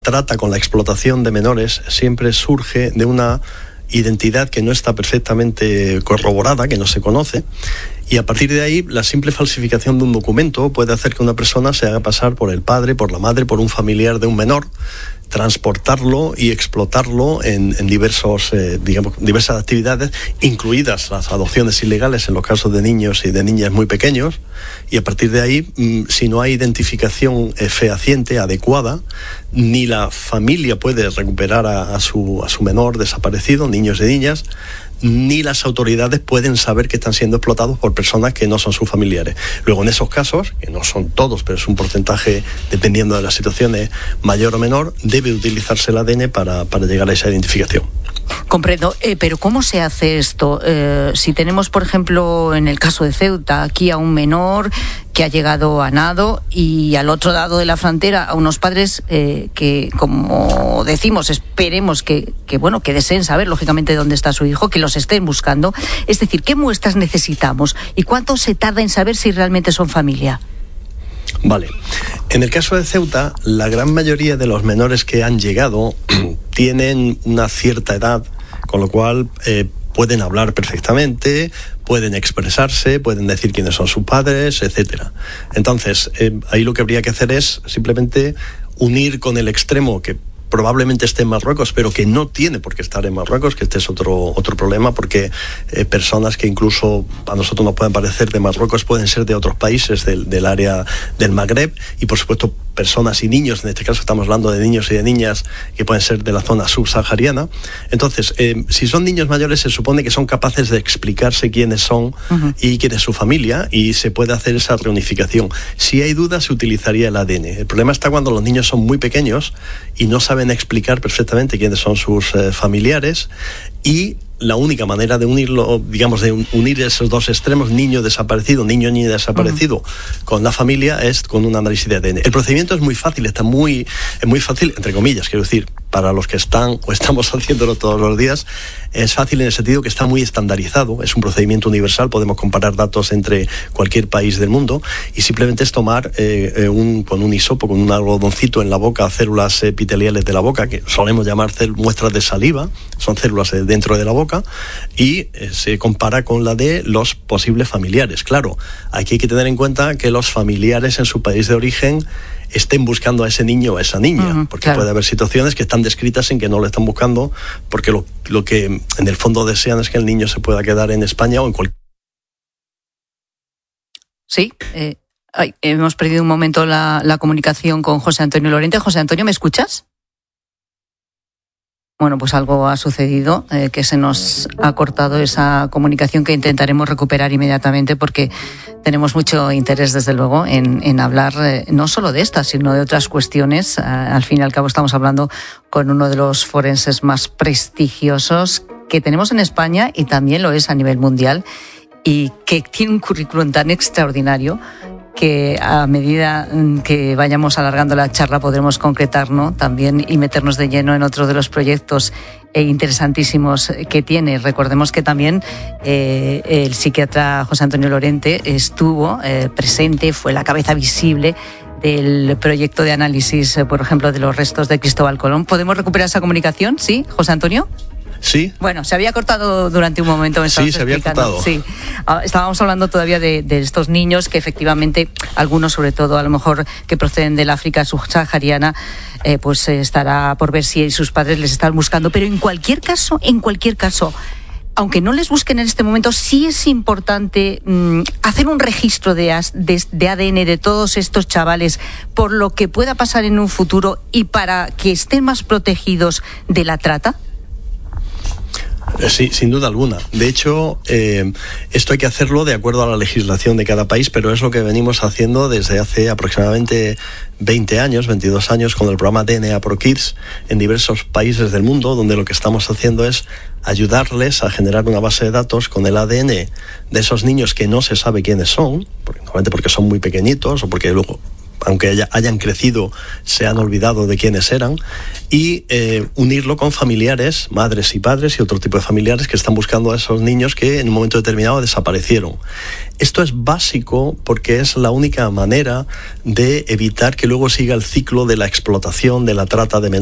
trata con la explotación de menores siempre surge de una identidad que no está perfectamente corroborada, que no se conoce, y a partir de ahí la simple falsificación de un documento puede hacer que una persona se haga pasar por el padre, por la madre, por un familiar de un menor, transportarlo y explotarlo en diversas actividades, incluidas las adopciones ilegales en los casos de niños y de niñas muy pequeños, y a partir de ahí, si no hay identificación fehaciente, adecuada, ni la familia puede recuperar a su menor desaparecido, niños y niñas, ni las autoridades pueden saber que están siendo explotados por personas que no son sus familiares. Luego, en esos casos, que no son todos, pero es un porcentaje, dependiendo de las situaciones, mayor o menor, debe utilizarse el ADN para llegar a esa identificación. Comprendo, pero ¿cómo se hace esto? Si tenemos, por ejemplo, en el caso de Ceuta, aquí a un menor que ha llegado a nado y al otro lado de la frontera a unos padres que, como decimos, esperemos que deseen saber, lógicamente, dónde está su hijo, que los estén buscando. Es decir, ¿qué muestras necesitamos y cuánto se tarda en saber si realmente son familia? Vale. En el caso de Ceuta, la gran mayoría de los menores que han llegado tienen una cierta edad, con lo cual pueden hablar perfectamente, pueden expresarse, pueden decir quiénes son sus padres, etcétera. Entonces, ahí lo que habría que hacer es simplemente unir con el extremo que probablemente esté en Marruecos, pero que no tiene por qué estar en Marruecos, que este es otro problema, porque personas que incluso a nosotros nos pueden parecer de Marruecos pueden ser de otros países del área del Magreb, y por supuesto personas y niños, en este caso estamos hablando de niños y de niñas que pueden ser de la zona subsahariana. Entonces, si son niños mayores, se supone que son capaces de explicarse quiénes son y quién es su familia, y se puede hacer esa reunificación. Si hay dudas, se utilizaría el ADN. El problema está cuando los niños son muy pequeños y no saben explicar perfectamente quiénes son sus familiares, y la única manera de unirlo, digamos, de unir esos dos extremos, niño desaparecido, niña desaparecido, con la familia, es con un análisis de ADN. El procedimiento es muy fácil, es muy fácil, entre comillas, quiero decir, para los que están o estamos haciéndolo todos los días, es fácil en el sentido que está muy estandarizado, es un procedimiento universal, podemos comparar datos entre cualquier país del mundo, y simplemente es tomar con un hisopo, con un algodoncito en la boca, células epiteliales de la boca, que solemos llamar muestras de saliva, son células dentro de la boca, y se compara con la de los posibles familiares. Claro, aquí hay que tener en cuenta que los familiares en su país de origen estén buscando a ese niño o a esa niña, porque claro, puede haber situaciones que están descritas en que no lo están buscando, porque lo que en el fondo desean es que el niño se pueda quedar en España o en cualquier... Sí, hemos perdido un momento la comunicación con José Antonio Lorente. José Antonio, ¿me escuchas? Bueno, pues algo ha sucedido, que se nos ha cortado esa comunicación, que intentaremos recuperar inmediatamente, porque tenemos mucho interés, desde luego, en hablar no solo de estas, sino de otras cuestiones. Al fin y al cabo estamos hablando con uno de los forenses más prestigiosos que tenemos en España, y también lo es a nivel mundial, y que tiene un currículum tan extraordinario que a medida que vayamos alargando la charla podremos concretar, ¿no?, también, y meternos de lleno en otro de los proyectos interesantísimos que tiene. Recordemos que también el psiquiatra José Antonio Lorente estuvo presente, fue la cabeza visible del proyecto de análisis, por ejemplo, de los restos de Cristóbal Colón. ¿Podemos recuperar esa comunicación? ¿Sí, José Antonio? Sí. Bueno, se había cortado durante un momento. Sí, se había cortado. Sí. Estábamos hablando todavía de estos niños que efectivamente, algunos sobre todo a lo mejor que proceden del África subsahariana, pues estará por ver si sus padres les están buscando. Pero en cualquier caso, aunque no les busquen en este momento, sí es importante hacer un registro de ADN de todos estos chavales, por lo que pueda pasar en un futuro y para que estén más protegidos de la trata. Sí, sin duda alguna. De hecho, esto hay que hacerlo de acuerdo a la legislación de cada país, pero es lo que venimos haciendo desde hace aproximadamente 22 años con el programa DNA Pro Kids en diversos países del mundo, donde lo que estamos haciendo es ayudarles a generar una base de datos con el ADN de esos niños que no se sabe quiénes son, normalmente porque son muy pequeñitos o porque luego aunque hayan crecido, se han olvidado de quiénes eran, y unirlo con familiares, madres y padres y otro tipo de familiares que están buscando a esos niños que en un momento determinado desaparecieron. Esto es básico porque es la única manera de evitar que luego siga el ciclo de la explotación, de la trata de menores